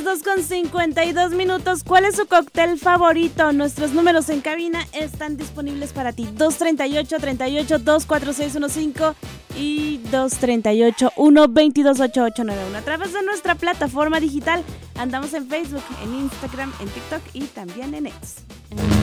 2:52. ¿Cuál es su cóctel favorito? Nuestros números en cabina están disponibles para ti. 238-24615 y 238-122-8891. A través de nuestra plataforma digital andamos en Facebook, en Instagram, en TikTok y también en X.